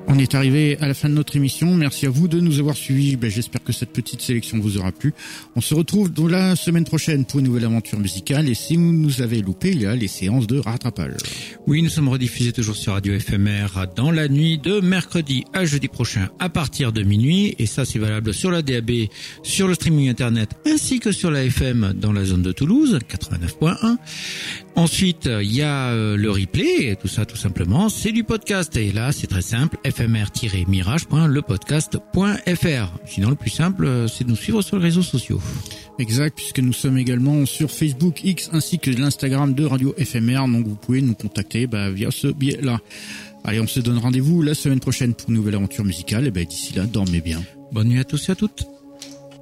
On est arrivé à la fin de notre émission. Merci à vous de nous avoir suivis. J'espère que cette petite sélection vous aura plu. On se retrouve donc la semaine prochaine pour une nouvelle aventure musicale. Et si vous nous avez loupé, il y a les séances de rattrapage. Oui, nous sommes rediffusés toujours sur Radio FMR dans la nuit de mercredi à jeudi prochain à partir de minuit. Et ça, c'est valable sur la DAB, sur le streaming internet, ainsi que sur la FM dans la zone de Toulouse, 89.1. Ensuite, il y a le replay, et tout ça, tout simplement, c'est du podcast. Et là, c'est très simple, fmr-mirage.lepodcast.fr. Sinon, le plus simple, c'est de nous suivre sur les réseaux sociaux. Exact, puisque nous sommes également sur Facebook, X, ainsi que l'Instagram de Radio FMR. Donc, vous pouvez nous contacter via ce biais-là. Allez, on se donne rendez-vous la semaine prochaine pour une nouvelle aventure musicale. Et d'ici là, dormez bien. Bonne nuit à tous et à toutes.